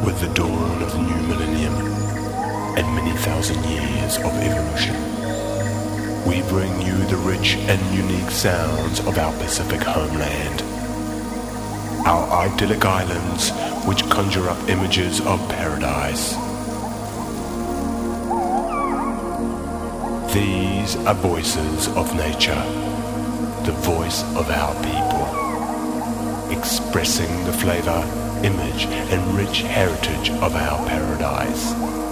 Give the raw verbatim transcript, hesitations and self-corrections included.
With the dawn of the new millennium and many thousand years of evolution, we bring you the rich and unique sounds of our Pacific homeland. Our idyllic islands which conjure up images of paradise. These are voices of nature, the voice of our people, expressing the flavor, image and rich heritage of our paradise.